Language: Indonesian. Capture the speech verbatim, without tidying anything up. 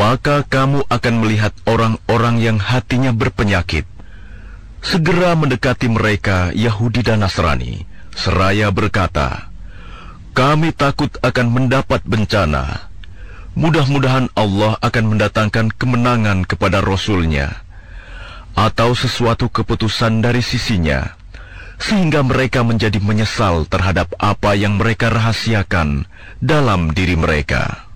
maka kamu akan melihat orang-orang yang hatinya berpenyakit segera mendekati mereka Yahudi dan Nasrani, seraya berkata, kami takut akan mendapat bencana. Mudah-mudahan Allah akan mendatangkan kemenangan kepada Rasul-Nya, atau sesuatu keputusan dari sisinya, sehingga mereka menjadi menyesal terhadap apa yang mereka rahasiakan dalam diri mereka.